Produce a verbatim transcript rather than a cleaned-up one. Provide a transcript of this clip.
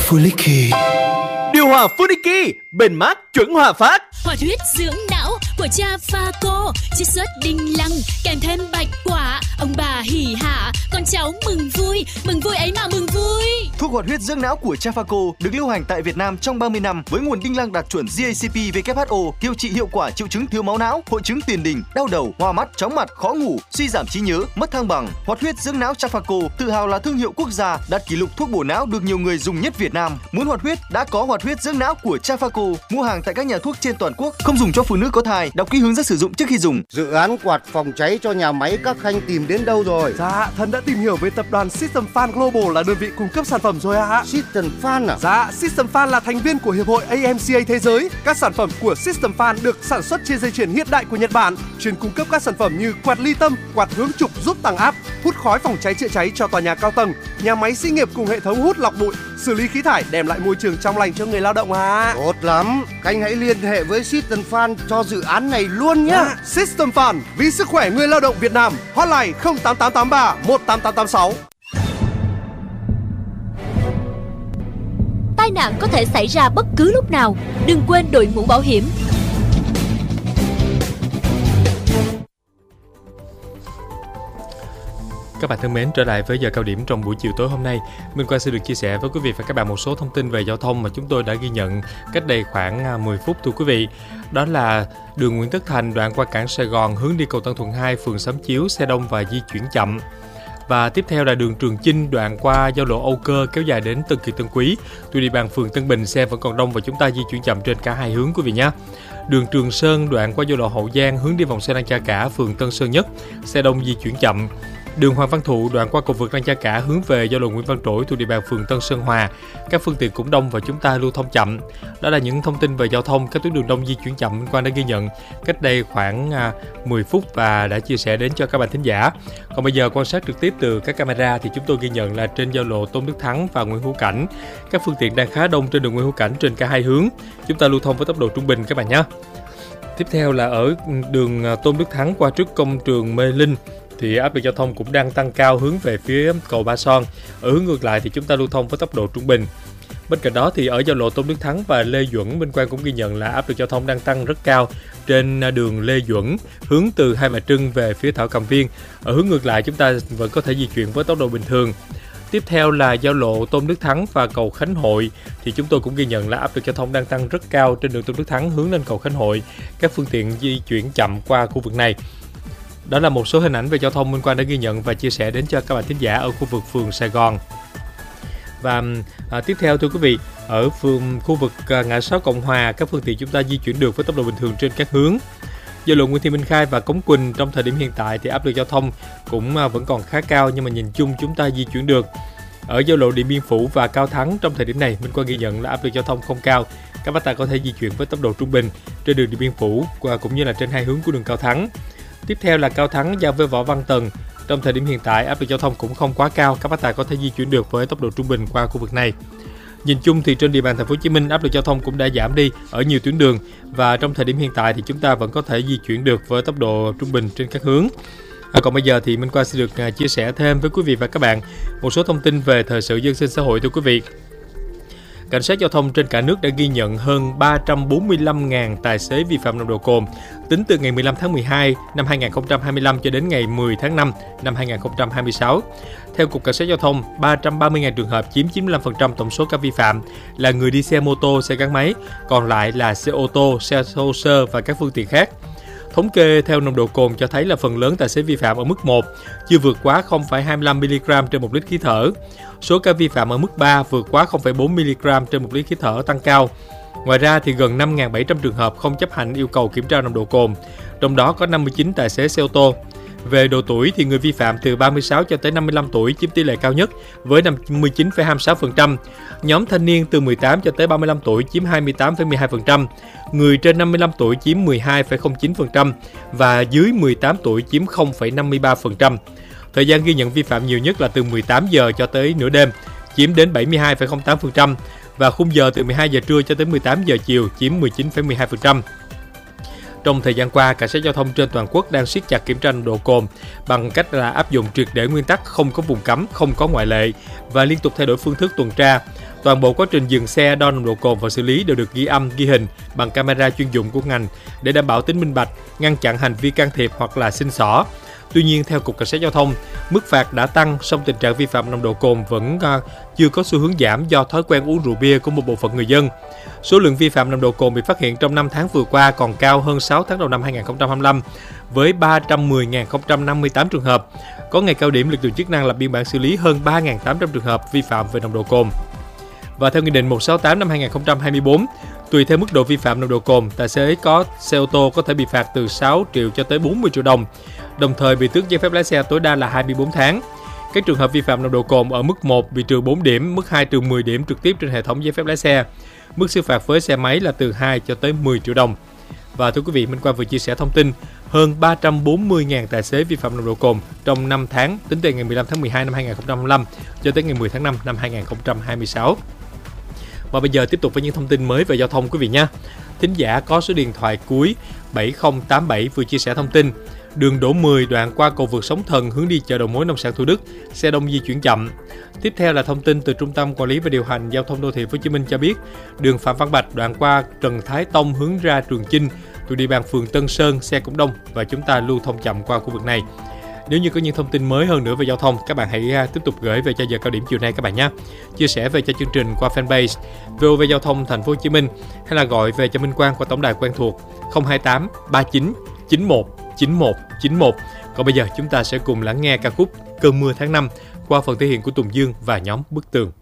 Funiki. Điều hòa Funiki, bền mát chuẩn hòa phát. Hoạt huyết dưỡng não của cha Phaco, chiết xuất đinh lăng kèm thêm bạch quả, ông bà hỉ hả, con cháu mừng vui, mừng vui ấy mà mừng vui. Thuốc hoạt huyết dưỡng não của cha Phaco được lưu hành tại Việt Nam trong ba mươi năm với nguồn đinh lăng đạt chuẩn giê a xê pê W H O, điều trị hiệu quả triệu chứng thiếu máu não, hội chứng tiền đình, đau đầu, hoa mắt, chóng mặt, khó ngủ, suy giảm trí nhớ, mất thăng bằng. Hoạt huyết dưỡng não cha Phaco tự hào là thương hiệu quốc gia, đạt kỷ lục thuốc bổ não được nhiều người dùng nhất Việt Nam. Muốn hoạt huyết đã có hoạt huyết dưỡng não của cha Phaco. Mua hàng tại các nhà thuốc trên toàn quốc. Không dùng cho phụ nữ có thai. Đọc kỹ hướng dẫn sử dụng trước khi dùng. Dự án quạt phòng cháy cho nhà máy các khanh tìm đến đâu rồi? Dạ, thần đã tìm hiểu về tập đoàn System Fan Global là đơn vị cung cấp sản phẩm rồi ạ. System Fan à? Dạ, System Fan là thành viên của hiệp hội A M C A thế giới. Các sản phẩm của System Fan được sản xuất trên dây chuyền hiện đại của Nhật Bản, chuyên cung cấp các sản phẩm như quạt ly tâm, quạt hướng trục giúp tăng áp, hút khói phòng cháy chữa cháy cho tòa nhà cao tầng, nhà máy xí nghiệp cùng hệ thống hút lọc bụi, xử lý khí thải, đem lại môi trường trong lành cho người lao động ạ. Tốt lắm, Khanh hãy liên hệ với System Fan cho dự án này luôn nhé. À, System Fan vì sức khỏe người lao động Việt Nam. Hotline không tám tám tám ba một tám tám tám sáu. Tai nạn có thể xảy ra bất cứ lúc nào, đừng quên đội mũ bảo hiểm. Các bạn thân mến, trở lại với giờ cao điểm trong buổi chiều tối hôm nay, Minh Quang sẽ được chia sẻ với quý vị và các bạn một số thông tin về giao thông mà chúng tôi đã ghi nhận cách đây khoảng mười phút thưa quý vị. Đó là đường Nguyễn Tất Thành đoạn qua cảng Sài Gòn hướng đi cầu Tân Thuận hai, phường Xóm Chiếu, xe đông và di chuyển chậm. Và tiếp theo là đường Trường Chinh đoạn qua giao lộ Âu Cơ kéo dài đến Tân Kiệt Tân Quý. Tuy địa bàn phường Tân Bình xe vẫn còn đông và chúng ta di chuyển chậm trên cả hai hướng quý vị nhé. Đường Trường Sơn đoạn qua giao lộ Hậu Giang hướng đi vòng xoay Lăng Cha Cả, phường Tân Sơn Nhất, xe đông di chuyển chậm. Đường Hoàng Văn Thụ đoạn qua cầu vượt Lăng Cha Cả hướng về giao lộ Nguyễn Văn Trỗi thuộc địa bàn phường Tân Sơn Hòa, các phương tiện cũng đông và chúng ta lưu thông chậm. Đó là những thông tin về giao thông các tuyến đường đông di chuyển chậm Minh Quang đã ghi nhận cách đây khoảng mười phút và đã chia sẻ đến cho các bạn thính giả. Còn bây giờ quan sát trực tiếp từ các camera thì chúng tôi ghi nhận là trên giao lộ Tôn Đức Thắng và Nguyễn Hữu Cảnh, các phương tiện đang khá đông trên đường Nguyễn Hữu Cảnh trên cả hai hướng. Chúng ta lưu thông với tốc độ trung bình các bạn nhé. Tiếp theo là ở đường Tôn Đức Thắng qua trước công trường Mê Linh thì áp lực giao thông cũng đang tăng cao hướng về phía cầu Ba Son. Ở hướng ngược lại thì chúng ta lưu thông với tốc độ trung bình. Bên cạnh đó thì ở giao lộ Tôn Đức Thắng và Lê Duẩn, Minh Quang cũng ghi nhận là áp lực giao thông đang tăng rất cao trên đường Lê Duẩn hướng từ Hai Bà Trưng về phía Thảo Cầm Viên. Ở hướng ngược lại chúng ta vẫn có thể di chuyển với tốc độ bình thường. Tiếp theo là giao lộ Tôn Đức Thắng và cầu Khánh Hội thì chúng tôi cũng ghi nhận là áp lực giao thông đang tăng rất cao trên đường Tôn Đức Thắng hướng lên cầu Khánh Hội. Các phương tiện di chuyển chậm qua khu vực này. Đó là một số hình ảnh về giao thông Minh Quang đã ghi nhận và chia sẻ đến cho các bạn thính giả ở khu vực phường Sài Gòn. Và à, tiếp theo thưa quý vị, ở phường khu vực à, ngã sáu Cộng Hòa, các phương tiện chúng ta di chuyển được với tốc độ bình thường trên các hướng. Giao lộ Nguyễn Thị Minh Khai và Cống Quỳnh trong thời điểm hiện tại thì áp lực giao thông cũng à, vẫn còn khá cao, nhưng mà nhìn chung chúng ta di chuyển được. Ở giao lộ Điện Biên Phủ và Cao Thắng trong thời điểm này, Minh Quang ghi nhận là áp lực giao thông không cao. Các bạn ta có thể di chuyển với tốc độ trung bình trên đường Điện Biên Phủ và cũng như là trên hai hướng của đường Cao Thắng. Tiếp theo là Cao Thắng giao với Võ Văn Tần. Trong thời điểm hiện tại, áp lực giao thông cũng không quá cao, các bác tài có thể di chuyển được với tốc độ trung bình qua khu vực này. Nhìn chung thì trên địa bàn thành phố Hồ Chí Minh, áp lực giao thông cũng đã giảm đi ở nhiều tuyến đường và trong thời điểm hiện tại thì chúng ta vẫn có thể di chuyển được với tốc độ trung bình trên các hướng. À, còn bây giờ thì Minh Quang sẽ được uh, chia sẻ thêm với quý vị và các bạn một số thông tin về thời sự dân sinh xã hội thưa quý vị. Cảnh sát giao thông trên cả nước đã ghi nhận hơn ba trăm bốn mươi lăm nghìn tài xế vi phạm nồng độ cồn tính từ ngày mười lăm tháng mười hai năm hai nghìn không trăm hai mươi lăm cho đến ngày mười tháng năm năm hai nghìn không trăm hai mươi sáu. Theo Cục Cảnh sát Giao thông, ba trăm ba mươi nghìn trường hợp chiếm chín mươi lăm phần trăm tổng số các vi phạm là người đi xe mô tô, xe gắn máy, còn lại là xe ô tô, xe thô sơ và các phương tiện khác. Thống kê theo nồng độ cồn cho thấy là phần lớn tài xế vi phạm ở mức một, chưa vượt quá không phẩy hai mươi lăm mi-li-gam trên một lít khí thở. Số ca vi phạm ở mức ba vượt quá không phẩy bốn mi-li-gam trên một lít khí thở tăng cao. Ngoài ra thì gần năm nghìn bảy trăm trường hợp không chấp hành yêu cầu kiểm tra nồng độ cồn, trong đó có năm mươi chín tài xế xe ô tô. Về độ tuổi thì người vi phạm từ ba mươi sáu cho tới năm mươi lăm tuổi chiếm tỷ lệ cao nhất với năm mươi chín phẩy hai mươi sáu phần trăm. Nhóm thanh niên từ mười tám cho tới ba mươi lăm tuổi chiếm hai mươi tám phẩy mười hai phần trăm. Người trên năm mươi lăm tuổi chiếm mười hai phẩy không chín phần trăm và dưới mười tám tuổi chiếm không phẩy năm mươi ba phần trăm. Thời gian ghi nhận vi phạm nhiều nhất là từ mười tám giờ cho tới nửa đêm, chiếm đến bảy mươi hai phẩy không tám phần trăm và khung giờ từ mười hai giờ trưa cho tới mười tám giờ chiều chiếm mười chín phẩy mười hai phần trăm. Trong thời gian qua, cảnh sát giao thông trên toàn quốc đang siết chặt kiểm tra nồng độ cồn bằng cách là áp dụng triệt để nguyên tắc không có vùng cấm, không có ngoại lệ và liên tục thay đổi phương thức tuần tra. Toàn bộ quá trình dừng xe, đo nồng độ cồn và xử lý đều được ghi âm, ghi hình bằng camera chuyên dụng của ngành để đảm bảo tính minh bạch, ngăn chặn hành vi can thiệp hoặc là xin xỏ. Tuy nhiên, theo Cục Cảnh sát Giao thông, mức phạt đã tăng, song tình trạng vi phạm nồng độ cồn vẫn uh, chưa có xu hướng giảm do thói quen uống rượu bia của một bộ phận người dân. Số lượng vi phạm nồng độ cồn bị phát hiện trong năm tháng vừa qua còn cao hơn sáu tháng đầu năm hai không hai lăm với ba trăm mười nghìn không trăm năm mươi tám trường hợp. Có ngày cao điểm, lực lượng chức năng lập biên bản xử lý hơn ba nghìn tám trăm trường hợp vi phạm về nồng độ cồn. Và theo Nghị định một trăm sáu mươi tám năm hai không hai tư, tùy theo mức độ vi phạm nồng độ cồn, tài xế có xe ô tô có thể bị phạt từ sáu triệu cho tới bốn mươi triệu đồng, đồng thời bị tước giấy phép lái xe tối đa là hai mươi bốn tháng. Các trường hợp vi phạm nồng độ cồn ở mức một bị trừ bốn điểm, mức hai trừ mười điểm trực tiếp trên hệ thống giấy phép lái xe. Mức xử phạt với xe máy là từ hai cho tới mười triệu đồng. Và thưa quý vị, Minh Quang vừa chia sẻ thông tin hơn ba trăm bốn mươi nghìn tài xế vi phạm nồng độ cồn trong năm tháng tính từ ngày mười lăm tháng mười hai năm hai không hai lăm cho tới ngày mười tháng năm năm hai không hai sáu. Và bây giờ tiếp tục với những thông tin mới về giao thông quý vị nhé. Thính giả có số điện thoại cuối bảy không tám bảy vừa chia sẻ thông tin đường Đỗ mười đoạn qua cầu vượt Sóng Thần hướng đi chợ đầu mối nông sản Thủ Đức, xe đông di chuyển chậm. Tiếp theo là thông tin từ Trung tâm Quản lý và Điều hành Giao thông Đô thị Hồ Chí Minh cho biết, đường Phạm Văn Bạch đoạn qua Trần Thái Tông hướng ra Trường Chinh thuộc địa bàn phường Tân Sơn, xe cũng đông và chúng ta lưu thông chậm qua khu vực này. Nếu như có những thông tin mới hơn nữa về giao thông, các bạn hãy tiếp tục gửi về cho giờ cao điểm chiều nay các bạn nhé. Chia sẻ về cho chương trình qua fanpage vê o vê Giao thông Thành phố Hồ Chí Minh hay là gọi về cho Minh Quang qua tổng đài quen thuộc không hai tám ba chín chín một chín một chín một. Còn bây giờ chúng ta sẽ cùng lắng nghe ca khúc Cơn mưa tháng năm qua phần thể hiện của Tùng Dương và nhóm Bức Tường.